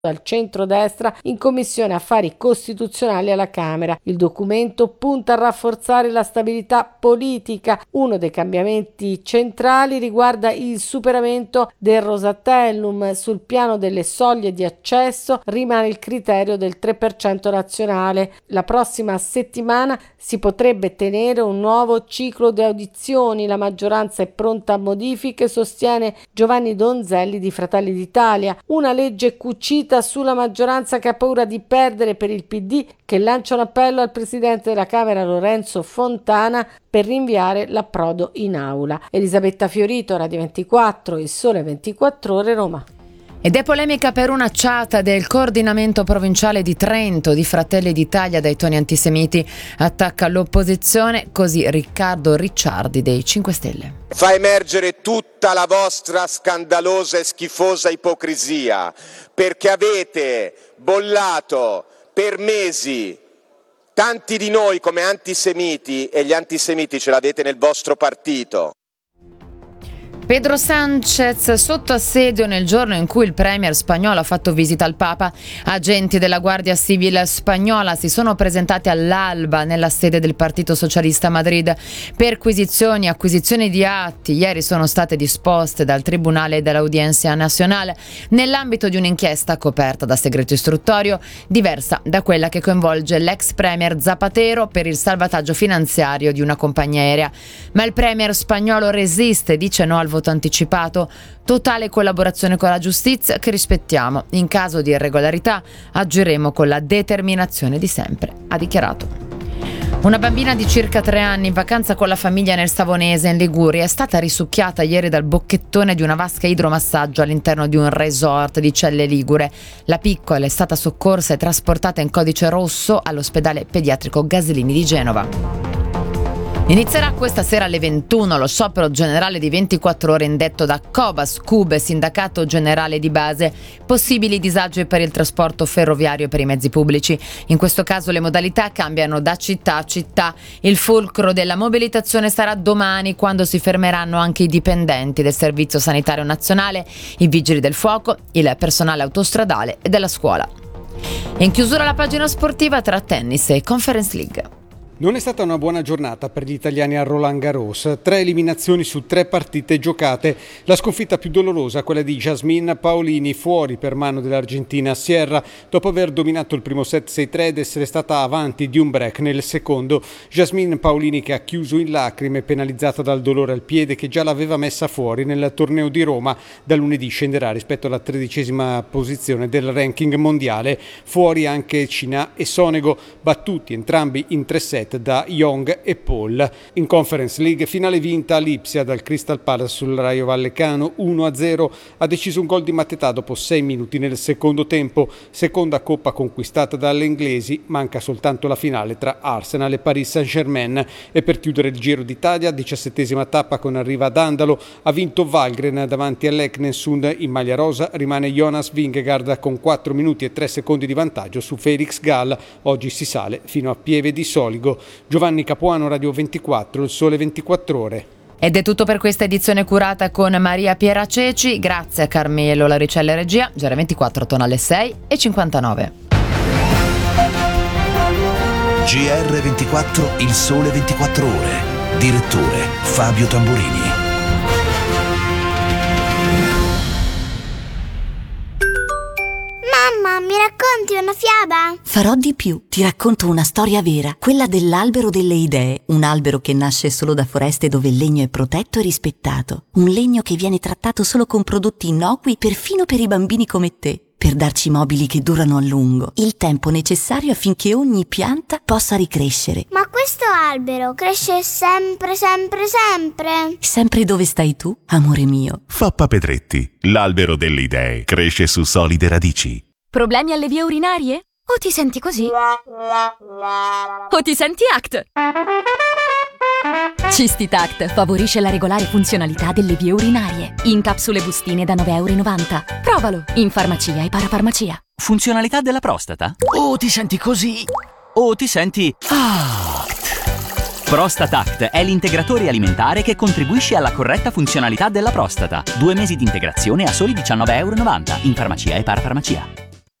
dal centrodestra in Commissione Affari Costituzionali alla Camera. Il documento punta a rafforzare la stabilità politica. Uno dei cambiamenti centrali riguarda il superamento del Rosatellum. Sul piano delle soglie di accesso rimane il criterio del 3% nazionale. La prossima settimana si potrebbe tenere un nuovo ciclo di audizioni. La maggioranza è pronta a modifiche, sostiene Giovanni Donzelli di Fratelli d'Italia. Una legge cucita sulla maggioranza che ha paura di perdere per il PD, che lancia un appello al presidente della Camera Lorenzo Fontana per rinviare l'approdo in aula. Elisabetta Fiorito, Radio 24, Il Sole 24 Ore, Roma. Ed è polemica per un'acciata del coordinamento provinciale di Trento di Fratelli d'Italia dai toni antisemiti. Attacca l'opposizione, così Riccardo Ricciardi dei 5 Stelle. Fa emergere tutta la vostra scandalosa e schifosa ipocrisia, perché avete bollato per mesi tanti di noi come antisemiti e gli antisemiti ce l'avete nel vostro partito. Pedro Sánchez sotto assedio nel giorno in cui il premier spagnolo ha fatto visita al Papa. Agenti della Guardia Civile spagnola si sono presentati all'alba nella sede del Partito Socialista a Madrid. Perquisizioni e acquisizioni di atti ieri sono state disposte dal Tribunale dell'Audiencia Nacional nell'ambito di un'inchiesta coperta da segreto istruttorio, diversa da quella che coinvolge l'ex premier Zapatero per il salvataggio finanziario di una compagnia aerea. Ma il premier spagnolo resiste, dice no al voto anticipato. Totale collaborazione con la giustizia che rispettiamo. In caso di irregolarità agiremo con la determinazione di sempre, ha dichiarato. Una bambina di circa 3 anni in vacanza con la famiglia nel Savonese, in Liguria, è stata risucchiata ieri dal bocchettone di una vasca idromassaggio all'interno di un resort di Celle Ligure. La piccola è stata soccorsa e trasportata in codice rosso all'ospedale pediatrico Gaslini di Genova. Inizierà questa sera alle 21 lo sciopero generale di 24 ore indetto da Cobas, CUB, sindacato generale di base. Possibili disagi per il trasporto ferroviario e per i mezzi pubblici. In questo caso le modalità cambiano da città a città. Il fulcro della mobilitazione sarà domani, quando si fermeranno anche i dipendenti del Servizio Sanitario Nazionale, i vigili del fuoco, il personale autostradale e della scuola. In chiusura la pagina sportiva tra tennis e Conference League. Non è stata una buona giornata per gli italiani a Roland Garros. 3 eliminazioni su 3 partite giocate. La sconfitta più dolorosa, quella di Jasmine Paolini, fuori per mano dell'argentina Sierra, dopo aver dominato il primo set 6-3 ed essere stata avanti di un break nel secondo. Jasmine Paolini che ha chiuso in lacrime, penalizzata dal dolore al piede che già l'aveva messa fuori nel torneo di Roma. Da lunedì scenderà rispetto alla 13ª posizione del ranking mondiale. Fuori anche Cina e Sonego, battuti entrambi in 3 set da Young e Paul. In Conference League, finale vinta a Lipsia dal Crystal Palace sul Rayo Vallecano 1-0. Ha deciso un gol di Mateta dopo 6 minuti nel secondo tempo. Seconda coppa conquistata dalle inglesi, manca soltanto la finale tra Arsenal e Paris Saint-Germain. E per chiudere il Giro d'Italia, 17ª tappa con arriva ad Andalo, ha vinto Valgren davanti all'Eknessund. In maglia rosa rimane Jonas Vingegaard con 4 minuti e 3 secondi di vantaggio su Felix Gall. Oggi si sale fino a Pieve di Soligo. Giovanni Capuano, Radio 24, Il Sole 24 Ore. Ed è tutto per questa edizione curata con Maria Piera Ceci. Grazie a Carmelo Laricella e regia. GR 24 torna alle 6:59. GR 24, Il Sole 24 Ore. Direttore Fabio Tamburini. Mamma, mi racconti una fiaba? Farò di più, ti racconto una storia vera, quella dell'albero delle idee, un albero che nasce solo da foreste dove il legno è protetto e rispettato, un legno che viene trattato solo con prodotti innocui perfino per i bambini come te, per darci mobili che durano a lungo, il tempo necessario affinché ogni pianta possa ricrescere. Ma questo albero cresce sempre, sempre, sempre? Sempre dove stai tu, amore mio. Fappa Pedretti, l'albero delle idee, cresce su solide radici. Problemi alle vie urinarie? O ti senti così? O ti senti ACT? Cistitact favorisce la regolare funzionalità delle vie urinarie. In capsule bustine da €9,90. Provalo in farmacia e parafarmacia. Funzionalità della prostata? O ti senti così? O ti senti ACT? ProstataCT è l'integratore alimentare che contribuisce alla corretta funzionalità della prostata. 2 mesi di integrazione a soli €19,90 in farmacia e parafarmacia.